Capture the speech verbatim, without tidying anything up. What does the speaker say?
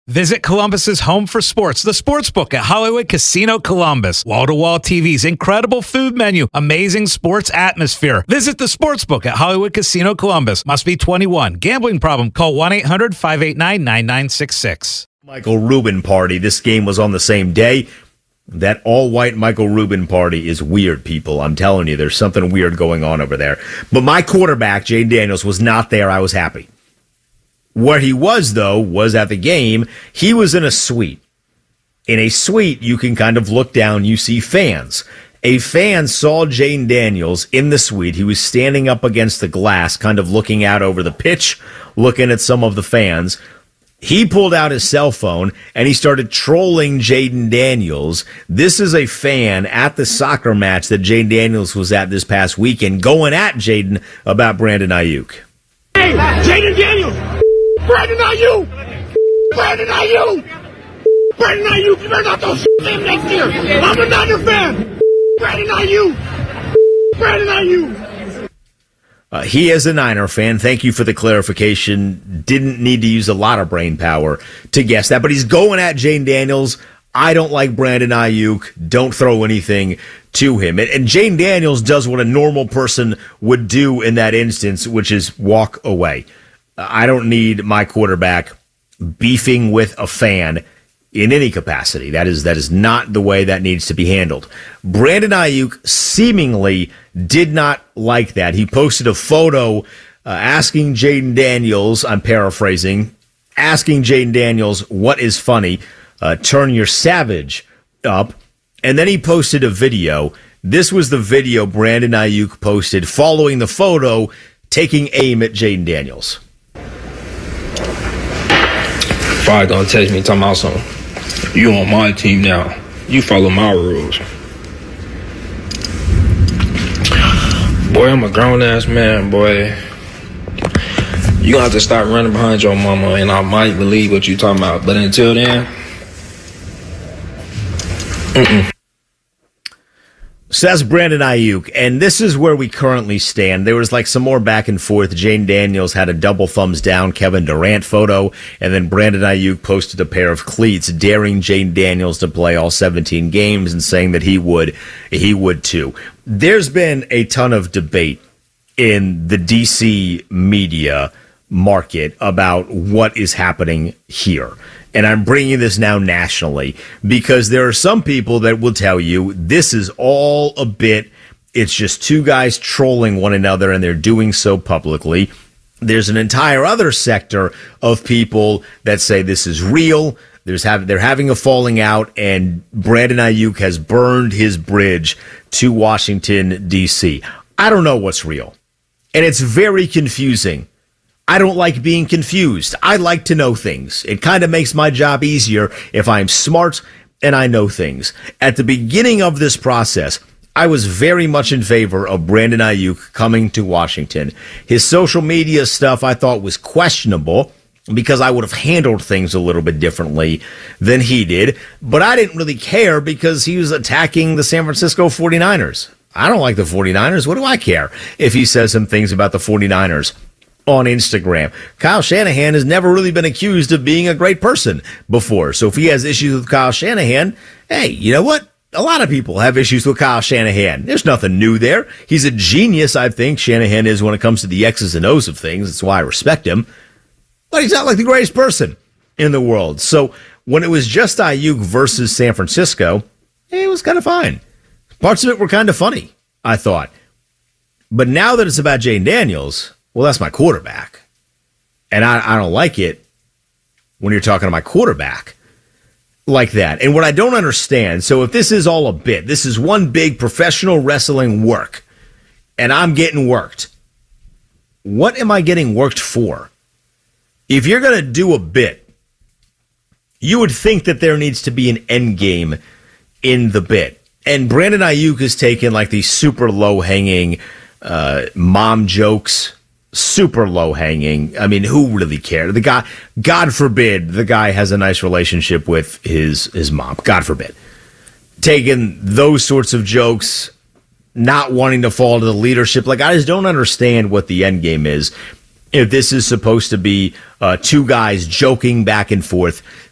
Visit Columbus's home for sports, the Sportsbook at Hollywood Casino Columbus. Wall-to-wall T Vs, incredible food menu, amazing sports atmosphere. Visit the Sportsbook at Hollywood Casino Columbus. Must be twenty-one. Gambling problem? Call one eight hundred five eight nine nine nine six six. Michael Rubin party. This game was on the same day. That all-white Michael Rubin party is weird, people. I'm telling you, there's something weird going on over there. But my quarterback, Jayden Daniels, was not there. I was happy. Where he was, though, was at the game. He was in a suite. In a suite, you can kind of look down. You see fans. A fan saw Jayden Daniels in the suite. He was standing up against the glass, kind of looking out over the pitch, looking at some of the fans. He pulled out his cell phone, and he started trolling Jayden Daniels. This is a fan at the soccer match that Jayden Daniels was at this past weekend, going at Jayden about Brandon Aiyuk. Hey, Jayden Daniels! Brandon Aiyuk! Brandon Aiyuk! Brandon Aiyuk, you better not throw shit at him next year! I'm a Niner fan! Brandon Aiyuk! Brandon Aiyuk! Uh, he is a Niner fan. Thank you for the clarification. Didn't need to use a lot of brain power to guess that, but he's going at Jayden Daniels. I don't like Brandon Aiyuk. Don't throw anything to him. And, and Jayden Daniels does what a normal person would do in that instance, which is walk away. I don't need my quarterback beefing with a fan in any capacity. That is that is not the way that needs to be handled. Brandon Aiyuk seemingly did not like that. He posted a photo uh, asking Jayden Daniels, I'm paraphrasing, asking Jayden Daniels, what is funny? Uh, turn your savage up. And then he posted a video. This was the video Brandon Aiyuk posted following the photo, taking aim at Jayden Daniels. Five gonna text me talking about something. You on my team now. You follow my rules. Boy, I'm a grown ass man, boy. You gonna have to stop running behind your mama, and I might believe what you talking about. But until then, mm-mm. So that's Brandon Aiyuk, and this is where we currently stand. There was like some more back and forth. Jayden Daniels had a double thumbs down Kevin Durant photo, and then Brandon Aiyuk posted a pair of cleats daring Jayden Daniels to play all seventeen games and saying that he would, he would too. There's been a ton of debate in the D C media market about what is happening here. And I'm bringing this now nationally because there are some people that will tell you this is all a bit. It's just two guys trolling one another, and they're doing so publicly. There's an entire other sector of people that say this is real. There's have, they're having a falling out, and Brandon Aiyuk has burned his bridge to Washington, D C. I don't know what's real, and it's very confusing. I don't like being confused. I like to know things. It kind of makes my job easier if I'm smart and I know things. At the beginning of this process, I was very much in favor of Brandon Aiyuk coming to Washington. His social media stuff I thought was questionable because I would have handled things a little bit differently than he did. But I didn't really care because he was attacking the San Francisco forty-niners. I don't like the forty-niners. What do I care if he says some things about the forty-niners on Instagram? Kyle Shanahan has never really been accused of being a great person before. So if he has issues with Kyle Shanahan, hey, you know what? A lot of people have issues with Kyle Shanahan. There's nothing new there. He's a genius, I think Shanahan is when it comes to the X's and O's of things. That's why I respect him. But he's not like the greatest person in the world. So when it was just Aiyuk versus San Francisco, it was kind of fine. Parts of it were kind of funny, I thought. But now that it's about Jayden Daniels, well, that's my quarterback. And I, I don't like it when you're talking to my quarterback like that. And what I don't understand, so if this is all a bit, this is one big professional wrestling work, and I'm getting worked, what am I getting worked for? If you're going to do a bit, you would think that there needs to be an end game in the bit. And Brandon Aiyuk has taken like these super low-hanging uh, mom jokes, super low-hanging. I mean, who really cared? The guy, God forbid, the guy has a nice relationship with his, his mom. God forbid. Taking those sorts of jokes, not wanting to fall to the leadership. Like, I just don't understand what the end game is. If this is supposed to be uh, two guys joking back and forth,